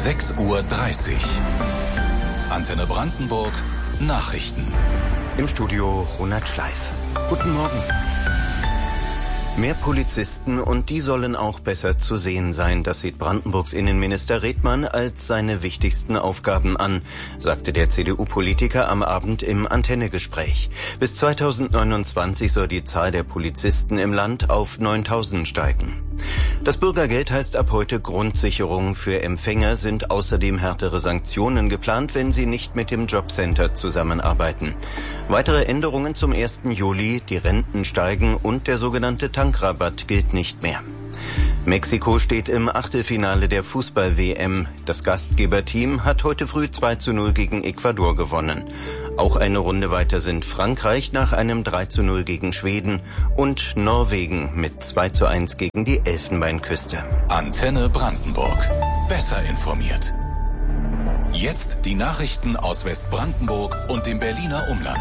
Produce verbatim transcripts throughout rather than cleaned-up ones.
sechs Uhr dreißig. Antenne Brandenburg, Nachrichten. Im Studio Ronald Schleif. Guten Morgen. Mehr Polizisten und die sollen auch besser zu sehen sein. Das sieht Brandenburgs Innenminister Redmann als seine wichtigsten Aufgaben an, sagte der C D U-Politiker am Abend im Antennegespräch. Bis zweitausendneunundzwanzig soll die Zahl der Polizisten im Land auf neuntausend steigen. Das Bürgergeld heißt ab heute Grundsicherung. Für Empfänger sind außerdem härtere Sanktionen geplant, wenn sie nicht mit dem Jobcenter zusammenarbeiten. Weitere Änderungen zum ersten Juli, die Renten steigen und der sogenannte Tankrabatt gilt nicht mehr. Mexiko steht im Achtelfinale der Fußball-W M. Das Gastgeberteam hat heute früh zwei zu null gegen Ecuador gewonnen. Auch eine Runde weiter sind Frankreich nach einem drei zu null gegen Schweden und Norwegen mit zwei zu eins gegen die Elfenbeinküste. Antenne Brandenburg. Besser informiert. Jetzt die Nachrichten aus Westbrandenburg und dem Berliner Umland.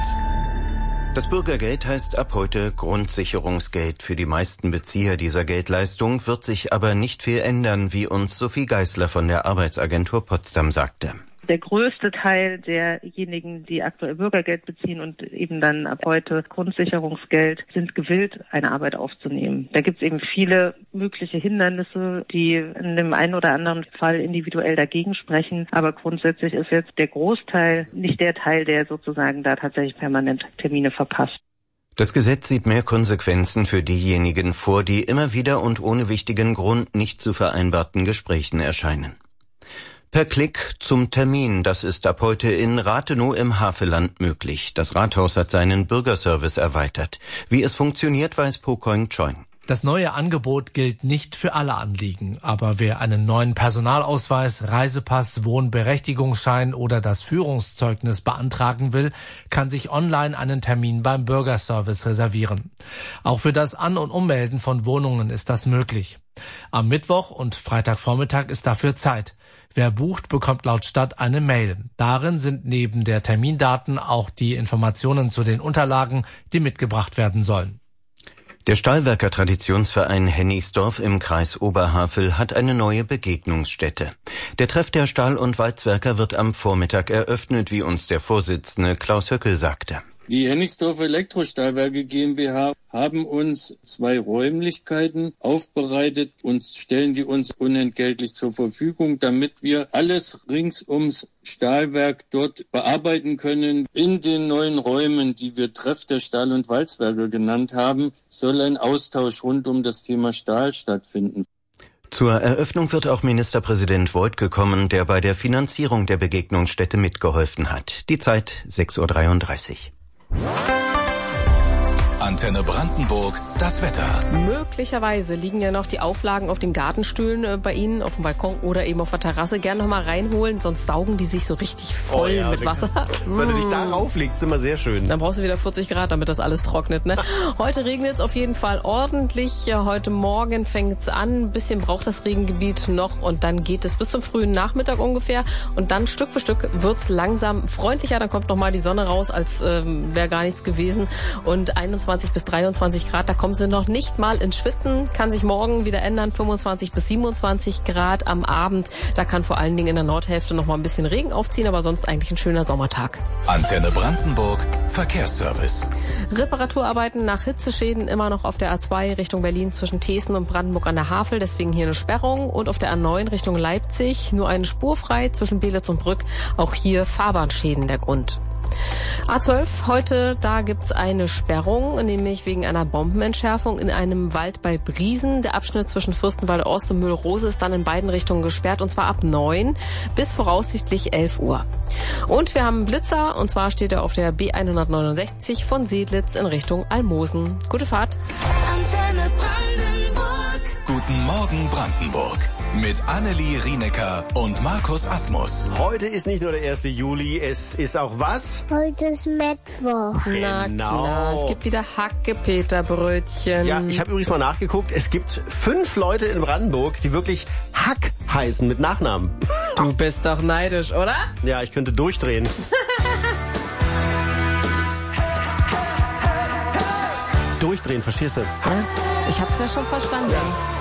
Das Bürgergeld heißt ab heute Grundsicherungsgeld. Für die meisten Bezieher dieser Geldleistung wird sich aber nicht viel ändern, wie uns Sophie Geisler von der Arbeitsagentur Potsdam sagte. Der größte Teil derjenigen, die aktuell Bürgergeld beziehen und eben dann ab heute Grundsicherungsgeld, sind gewillt, eine Arbeit aufzunehmen. Da gibt es eben viele mögliche Hindernisse, die in dem einen oder anderen Fall individuell dagegen sprechen. Aber grundsätzlich ist jetzt der Großteil nicht der Teil, der sozusagen da tatsächlich permanent Termine verpasst. Das Gesetz sieht mehr Konsequenzen für diejenigen vor, die immer wieder und ohne wichtigen Grund nicht zu vereinbarten Gesprächen erscheinen. Per Klick zum Termin, das ist ab heute in Rathenow im Havelland möglich. Das Rathaus hat seinen Bürgerservice erweitert. Wie es funktioniert, weiß Po Koing Choing. Das neue Angebot gilt nicht für alle Anliegen, aber wer einen neuen Personalausweis, Reisepass, Wohnberechtigungsschein oder das Führungszeugnis beantragen will, kann sich online einen Termin beim Bürgerservice reservieren. Auch für das An- und Ummelden von Wohnungen ist das möglich. Am Mittwoch und Freitagvormittag ist dafür Zeit. Wer bucht, bekommt laut Stadt eine Mail. Darin sind neben der Termindaten auch die Informationen zu den Unterlagen, die mitgebracht werden sollen. Der Stahlwerker-Traditionsverein Hennigsdorf im Kreis Oberhavel hat eine neue Begegnungsstätte. Der Treff der Stahl- und Walzwerker wird am Vormittag eröffnet, wie uns der Vorsitzende Klaus Höckel sagte. Die Hennigsdorf Elektrostahlwerke GmbH haben uns zwei Räumlichkeiten aufbereitet und stellen die uns unentgeltlich zur Verfügung, damit wir alles rings ums Stahlwerk dort bearbeiten können. In den neuen Räumen, die wir Treff der Stahl- und Walzwerke genannt haben, soll ein Austausch rund um das Thema Stahl stattfinden. Zur Eröffnung wird auch Ministerpräsident Woidke kommen, der bei der Finanzierung der Begegnungsstätte mitgeholfen hat. Die Zeit sechs Uhr dreiunddreißig. Antenne Brandenburg, das Wetter. Möglicherweise liegen ja noch die Auflagen auf den Gartenstühlen äh, bei Ihnen auf dem Balkon oder eben auf der Terrasse. Gerne noch mal reinholen, sonst saugen die sich so richtig voll oh ja, mit Wasser. Wenn du dich da rauflegst, ist immer sehr schön. Dann brauchst du wieder vierzig Grad, damit das alles trocknet. Ne? Heute regnet es auf jeden Fall ordentlich. Heute Morgen fängt es an. Ein bisschen braucht das Regengebiet noch und dann geht es bis zum frühen Nachmittag ungefähr. Und dann Stück für Stück wird es langsam freundlicher. Dann kommt noch mal die Sonne raus, als ähm, wäre gar nichts gewesen. Und einundzwanzig bis dreiundzwanzig Grad, da kommen sie noch nicht mal ins Schwitzen. Kann sich morgen wieder ändern, fünfundzwanzig bis siebenundzwanzig Grad am Abend. Da kann vor allen Dingen in der Nordhälfte noch mal ein bisschen Regen aufziehen, aber sonst eigentlich ein schöner Sommertag. Antenne Brandenburg, Verkehrsservice. Reparaturarbeiten nach Hitzeschäden immer noch auf der A zwei Richtung Berlin zwischen Thesen und Brandenburg an der Havel, deswegen hier eine Sperrung. Und auf der A neun Richtung Leipzig nur eine Spur frei zwischen Belitz und Brück. Auch hier Fahrbahnschäden der Grund. A zwölf, heute, da gibt's eine Sperrung, nämlich wegen einer Bombenentschärfung in einem Wald bei Briesen. Der Abschnitt zwischen Fürstenwalde Ost und Mühlrose ist dann in beiden Richtungen gesperrt, und zwar ab neun bis voraussichtlich elf Uhr. Und wir haben einen Blitzer, und zwar steht er auf der B hundertneunundsechzig von Sedlitz in Richtung Almosen. Gute Fahrt. Antenne Brandenburg. Guten Morgen Brandenburg. Mit Annelie Rienecker und Markus Asmus. Heute ist nicht nur der erste Juli, es ist auch was? Heute ist Mittwoch. Na Genau. klar, es gibt wieder Hacke-Peter-Brötchen. Ja, ich habe übrigens mal nachgeguckt, es gibt fünf Leute in Brandenburg, die wirklich Hack heißen mit Nachnamen. Du bist doch neidisch, oder? Ja, ich könnte durchdrehen. Durchdrehen, verstehst du? Ja, ich hab's ja schon verstanden.